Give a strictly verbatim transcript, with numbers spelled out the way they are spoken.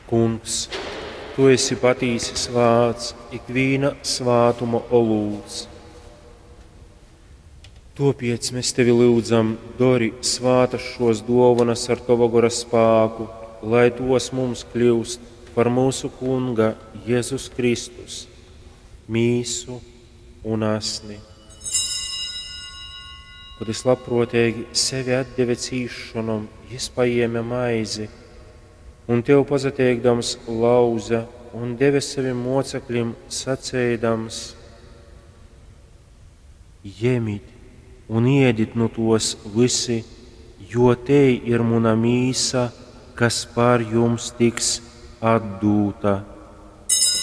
Kungs, tu esi patīsis vārds, ikviena svātuma olūts. Topiec mēs tevi lūdzam, dori svātas šos dāvanas ar tava gara spēku, lai tos mums kļūst par mūsu Kunga Jēzus Kristus, mīsu un asni. Kad es labprotīgi sevi atdeve cīšanam, es paēme maizi, un tev pazateikdams lauza un deve saviem mocekļiem sacēdams: Jemit un iedit no tos visi, jo te ir mana mīsa, kas par jums tiks atdūta.